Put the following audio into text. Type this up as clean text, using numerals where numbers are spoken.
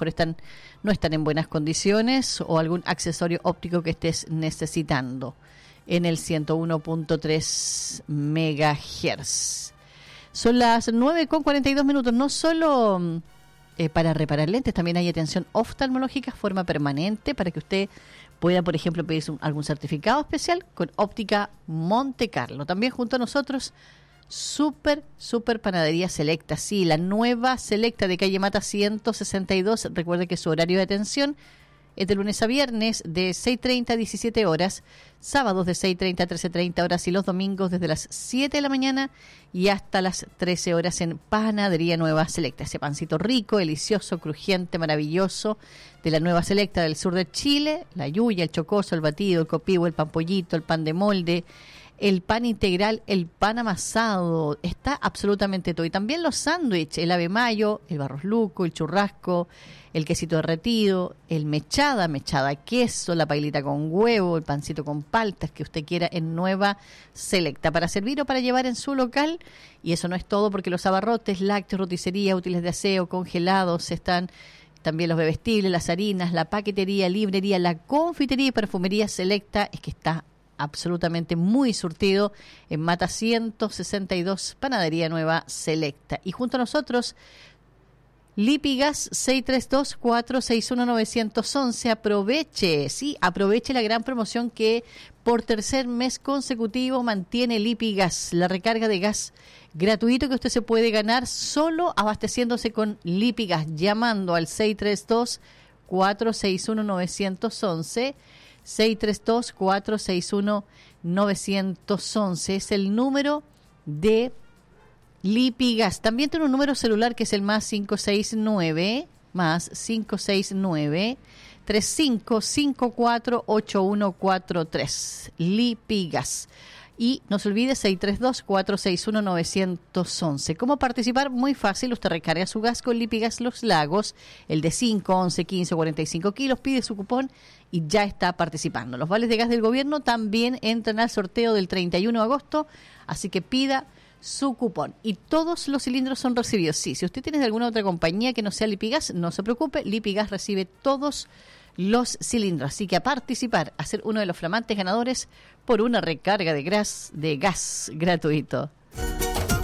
mejor no están en buenas condiciones, o algún accesorio óptico que estés necesitando en el 101.3 MHz. Son las 9:42. No solo para reparar lentes, también hay atención oftalmológica, forma permanente, para que usted pueda, por ejemplo, pedir algún certificado especial con Óptica Monte Carlo. También junto a nosotros, Super Panadería Selecta. Sí, la nueva Selecta de calle Mata 162. Recuerde que su horario de atención es de lunes a viernes de 6:30 a 17 horas, sábados de 6:30 a 13:30 horas y los domingos desde las 7 de la mañana y hasta las 13 horas en Panadería Nueva Selecta. Ese pancito rico, delicioso, crujiente, maravilloso de la Nueva Selecta del sur de Chile, la yuya, el chocoso, el batido, el copivo, el pan pollito, el pan de molde, el pan integral, el pan amasado, está absolutamente todo. Y también los sándwiches, el ave mayo, el barros luco, el churrasco, el quesito derretido, el mechada queso, la pailita con huevo, el pancito con paltas que usted quiera en Nueva Selecta, para servir o para llevar en su local. Y eso no es todo, porque los abarrotes, lácteos, roticería, útiles de aseo, congelados, están también los bebestibles, las harinas, la paquetería, librería, la confitería y perfumería Selecta. Es que está absolutamente muy surtido en Mata 162, Panadería Nueva Selecta. Y junto a nosotros, Lipigas 632-461-911. Aproveche la gran promoción que por tercer mes consecutivo mantiene Lipigas, la recarga de gas gratuito que usted se puede ganar solo abasteciéndose con Lipigas, llamando al 632-461-911. 632-461-911 es el número de Lipigas. También tiene un número celular que es el más 569 3554-8143. Lipigas. Y no se olvide, 632-461-911. ¿Cómo participar? Muy fácil. Usted recarga su gas con Lipigas Los Lagos, el de 5, 11, 15 o 45 kilos, pide su cupón y ya está participando. Los vales de gas del gobierno también entran al sorteo del 31 de agosto, así que pida su cupón. Y todos los cilindros son recibidos. Sí, si usted tiene de alguna otra compañía que no sea Lipigas, no se preocupe, Lipigas recibe todos los cilindros. Así que a participar, a ser uno de los flamantes ganadores por una recarga de gas gratuito.